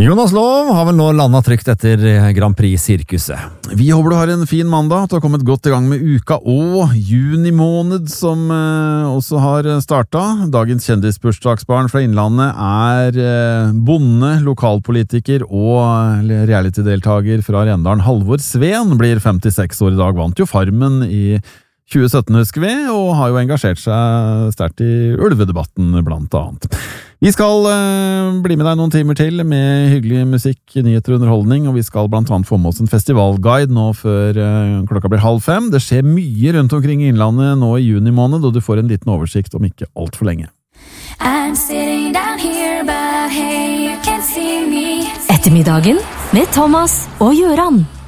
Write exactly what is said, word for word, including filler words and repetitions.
Jonas Lov har vel nå landet trygt etter Grand Prix-sirkuset. Vi håper du har en fin mandag, at du har kommet godt i gang med uka og juni måned som eh, også har startet. Dagens kjendisbursdagsbarn fra Innlandet er eh, bonde, lokalpolitiker og reality-deltager fra Rendalen. Halvor Sveen blir femtiseks år i dag, vant jo Farmen i tjue sytten husker vi, og har jo engasjert seg sterkt i ulvedebatten blant annet. Vi skal eh, bli med deg noen timer til med hyggelig musikk, nyheter og underholdning, og vi skal blant annet få med oss en festivalguide nå før eh, klokka blir halv fem. Det skjer mye rundt omkring i Innlandet nå i juni måned, og du får en liten oversikt om ikke alt for lenge. I'm sitting down here, but hey, you can't see me. Ettermiddagen med Thomas og Jøran.